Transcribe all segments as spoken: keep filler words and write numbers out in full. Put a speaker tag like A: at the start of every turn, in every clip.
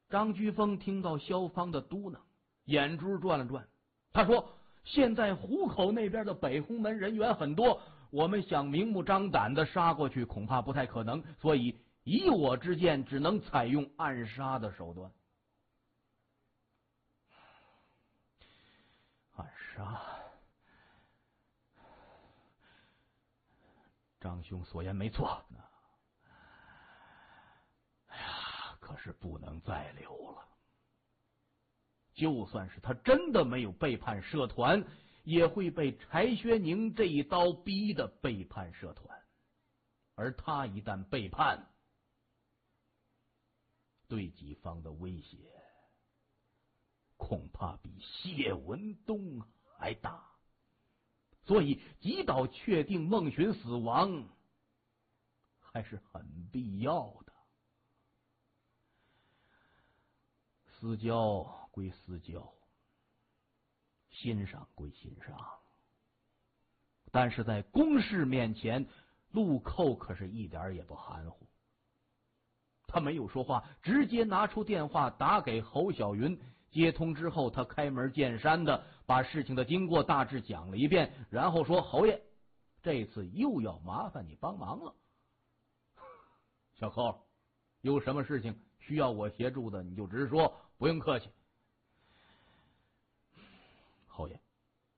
A: 张居峰听到萧芳的嘟囔，眼珠转了转，他说：“现在虎口那边的北红门人员很多，我们想明目张胆的杀过去，恐怕不太可能，所以以我之见，只能采用暗杀的手段。”暗杀？张兄所言没错。哎呀，可是不能再留了。就算是他真的没有背叛社团，也会被柴薛宁这一刀逼的背叛社团。而他一旦背叛，对己方的威胁恐怕比谢文东还大。所以击倒确定孟寻死亡还是很必要的。私交归私交，欣赏归欣赏，但是在公事面前，陆寇可是一点也不含糊。他没有说话，直接拿出电话打给侯小云。接通之后，他开门见山的把事情的经过大致讲了一遍，然后说：“侯爷，这次又要麻烦你帮忙了。小寇，有什么事情需要我协助的，你就直说，不用客气。”侯爷，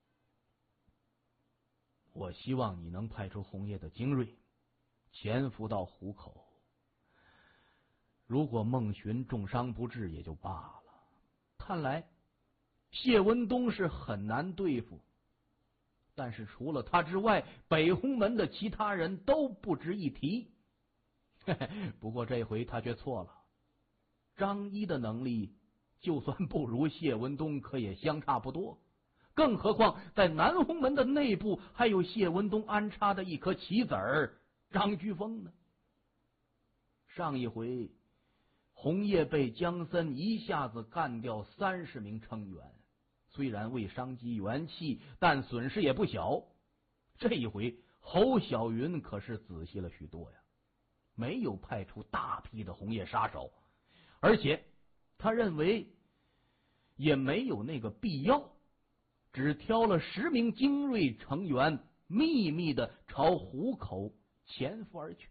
A: 我希望你能派出红叶的精锐，潜伏到虎口。如果孟寻重伤不治也就罢了，看来谢文东是很难对付，但是除了他之外，北红门的其他人都不值一提。嘿嘿，不过这回他却错了。张一的能力就算不如谢文东，可也相差不多。更何况在南红门的内部还有谢文东安插的一颗棋子儿张居峰呢。上一回红叶被江森一下子干掉三十名成员，虽然未伤及元气，但损失也不小。这一回侯小云可是仔细了许多呀，没有派出大批的红叶杀手，而且他认为也没有那个必要，只挑了十名精锐成员，秘密的朝虎口潜伏而去。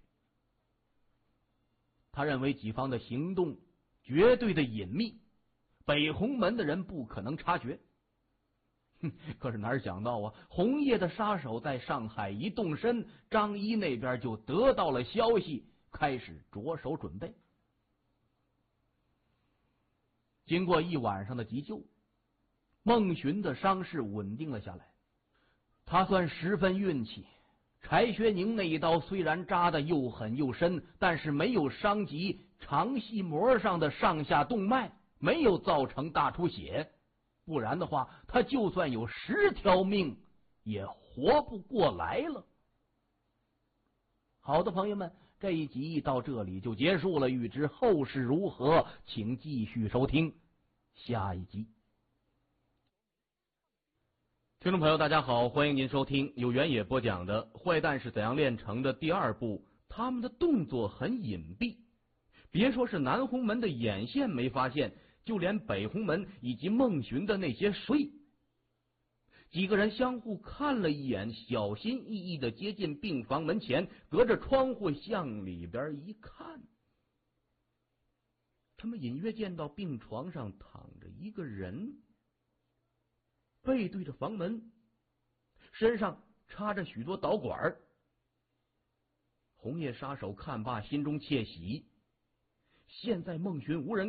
A: 他认为己方的行动绝对的隐秘，北红门的人不可能察觉。哼，可是哪儿想到啊，红叶的杀手在上海一动身，张一那边就得到了消息，开始着手准备。经过一晚上的急救，孟寻的伤势稳定了下来。他算十分运气，柴薛宁那一刀虽然扎得又狠又深，但是没有伤及肠系膜上的上下动脉，没有造成大出血，不然的话他就算有十条命也活不过来了。好的，朋友们，这一集到这里就结束了，欲知后事如何，请继续收听下一集。听众朋友大家好，欢迎您收听由原野播讲的《坏蛋是怎样炼成的》第二部。他们的动作很隐蔽，别说是南红门的眼线没发现，就连北红门以及孟寻的那些水，几个人相互看了一眼，小心翼翼的接近病房门前，隔着窗户向里边一看，他们隐约见到病床上躺着一个人，背对着房门，身上插着许多导管。红叶杀手看罢，心中窃喜，现在孟寻无人